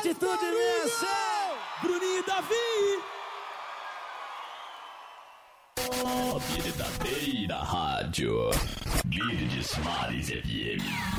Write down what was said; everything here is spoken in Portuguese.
Atitude imensa! Bruninho e Davi! A verdadeira rádio. Verdes Mares FM.